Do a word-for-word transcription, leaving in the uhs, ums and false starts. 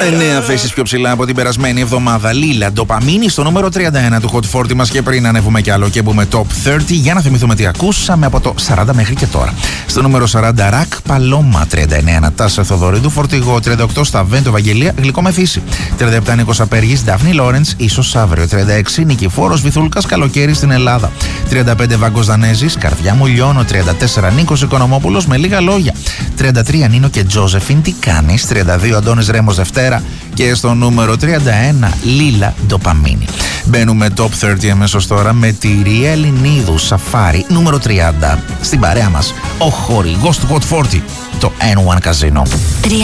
Εννέα θέσεις πιο ψηλά από την περασμένη εβδομάδα. Λίλα, ντοπαμίνη στο νούμερο τριάντα ένα του Hot σαράντα μας. Και πριν ανέβουμε κι άλλο και μπούμε top τριάντα, για να θυμηθούμε τι ακούσαμε από το σαράντα μέχρι και τώρα. Στο νούμερο σαράντα, Ρακ Παλώμα. τριάντα εννέα, Νατάσα Θοδωρίδου. Φορτηγό. τριάντα οκτώ, Σταβέντο Βαγγελία. Γλυκό με φύση. τριάντα επτά, Νίκος Απέργης. Ντάφνη Λόρεντς. Ίσως αύριο. τριάντα έξι, Νικηφόρος Βυθούλκας. Καλοκαίρι στην Ελλάδα. τριάντα πέντε, Βάγκος Δανέζης. Καρδιά μου λιώνω. τριάντα τέσσερα, Νίκος Οικονομόπουλος. Με λίγα λόγια. τριάντα τρία, Νίνο και Τζόζεφιν. Τι κάνεις. τριάντα δύο, Αντώνης Ρέμος Δευτέρα. Και στο νούμερο τριάντα ένα, Λίλα, ντοπαμίνη. Μπαίνουμε top τριάντα αμέσως τώρα με τη Ρία Ελληνίδου, Σαφάρι, νούμερο τριάντα. Στην παρέα μας ο χορηγός του Hot σαράντα, το N one Casino.